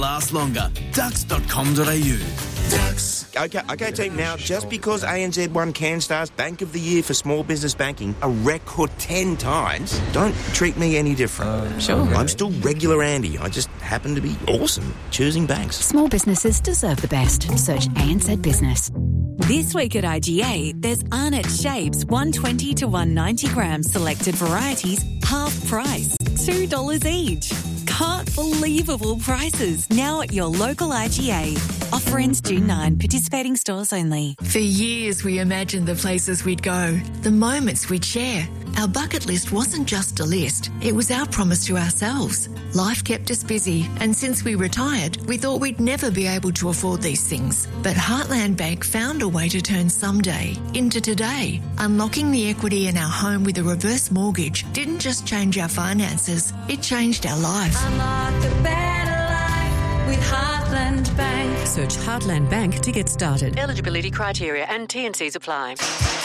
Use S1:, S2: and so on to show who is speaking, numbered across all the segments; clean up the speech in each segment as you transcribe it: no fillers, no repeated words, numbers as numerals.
S1: Last longer. Ducks.com.au. Ducks.
S2: Okay, team. Now, just because ANZ won CanStar's Bank of the Year for small business banking a record 10 times, don't treat me any different.
S3: Sure.
S2: I'm still regular Andy. I just happen to be awesome choosing banks.
S4: Small businesses deserve the best. Search ANZ Business.
S5: This week at IGA, there's Arnott Shapes 120 to 190 grams selected varieties, half price, $2 each. Can't believable prices now at your local IGA. Offer ends June 9. Participating stores only.
S6: For years we imagined the places we'd go, the moments we'd share. Our bucket list wasn't just a list, it was our promise to ourselves. Life kept us busy, and since we retired, we thought we'd never be able to afford these things. But Heartland Bank found a way to turn someday into today. Unlocking the equity in our home with a reverse mortgage didn't just change our finances, it changed our life.
S7: Unlock a better life with Heartland Bank.
S5: Search Heartland Bank to get started. Eligibility criteria and T&Cs apply.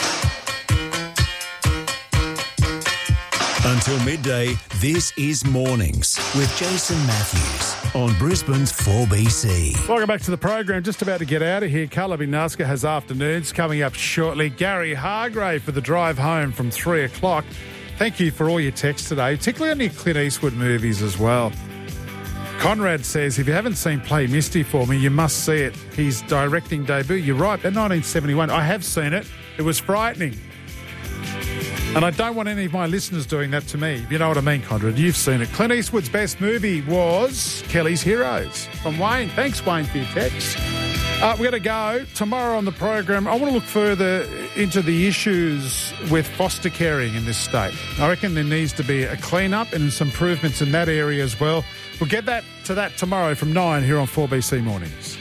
S8: Until midday, this is Mornings with Jason Matthews on Brisbane's 4BC.
S9: Welcome back to the program. Just about to get out of here. Carla Binaska has afternoons coming up shortly. Gary Hargrave for the drive home from 3 o'clock. Thank you for all your texts today, particularly on your Clint Eastwood movies as well. Conrad says, if you haven't seen Play Misty for Me, you must see it. His directing debut. You're right, in 1971. I have seen it. It was frightening. And I don't want any of my listeners doing that to me. You know what I mean, Conrad? You've seen it. Clint Eastwood's best movie was Kelly's Heroes from Wayne. Thanks, Wayne, for your text. We're going to go tomorrow on the program. I want to look further into the issues with foster caring in this state. I reckon there needs to be a clean-up and some improvements in that area as well. We'll get to that tomorrow from 9 here on 4BC Mornings.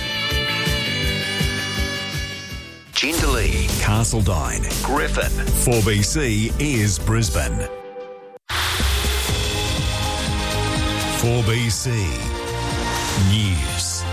S8: Jindalee, Castledine, Griffin. 4BC is Brisbane. 4BC News.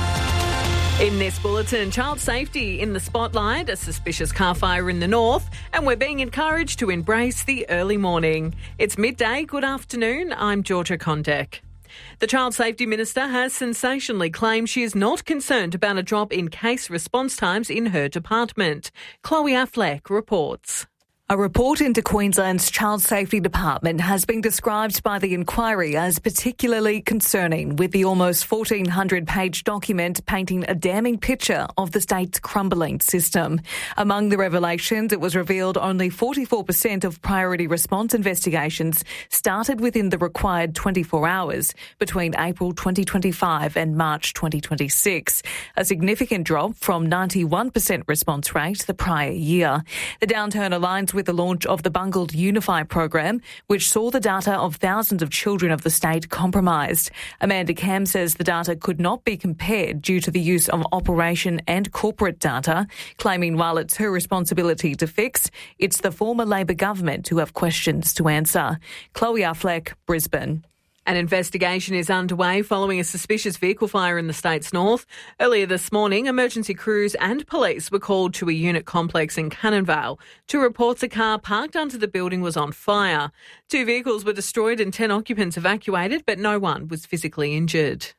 S10: In this bulletin, child safety in the spotlight, a suspicious car fire in the north, and we're being encouraged to embrace the early morning. It's midday. Good afternoon. I'm Georgia Condek. The Child Safety Minister has sensationally claimed she is not concerned about a drop in case response times in her department. Chloe Affleck reports.
S11: A report into Queensland's Child Safety Department has been described by the inquiry as particularly concerning, with the almost 1,400-page document painting a damning picture of the state's crumbling system. Among the revelations, it was revealed only 44% of priority response investigations started within the required 24 hours between April 2025 and March 2026, a significant drop from 91% response rate the prior year. The downturn aligns with the launch of the Bungled Unify program, which saw the data of thousands of children of the state compromised. Amanda Cam says the data could not be compared due to the use of operation and corporate data, claiming while it's her responsibility to fix, it's the former Labor government who have questions to answer. Chloe Affleck, Brisbane.
S10: An investigation is underway following a suspicious vehicle fire in the state's north. Earlier this morning, emergency crews and police were called to a unit complex in Cannonvale to report a car parked under the building was on fire. 2 vehicles were destroyed and 10 occupants evacuated, but no one was physically injured.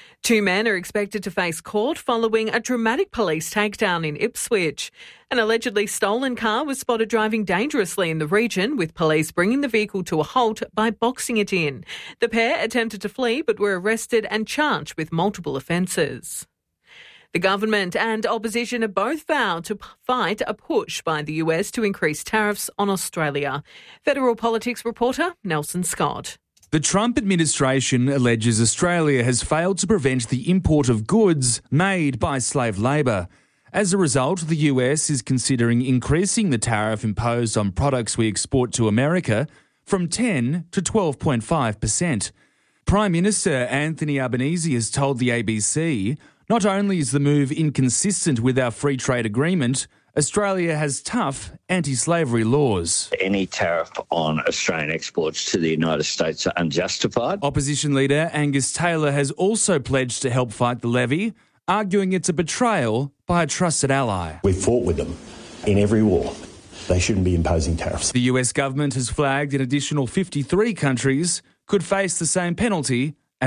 S10: 2 men are expected to face court following a dramatic police takedown in Ipswich. An allegedly stolen car was spotted driving dangerously in the region, with police bringing the vehicle to a halt by boxing it in. The pair attempted to flee but were arrested and charged with multiple offences. The government and opposition have both vowed to fight a push by the US to increase tariffs on Australia. Federal Politics reporter Nelson Scott.
S12: The Trump administration alleges Australia has failed to prevent the import of goods made by slave labour. As a result, the US is considering increasing the tariff imposed on products we export to America from 10 to 12.5%. Prime Minister Anthony Albanese has told the ABC, not only is the move inconsistent with our free trade agreement, Australia has tough anti-slavery laws.
S13: Any tariff on Australian exports to the United States are unjustified.
S12: Opposition leader Angus Taylor has also pledged to help fight the levy, arguing it's a betrayal by a trusted ally.
S14: We've fought with them in every war. They shouldn't be imposing tariffs.
S12: The US government has flagged an additional 53 countries could face the same penalty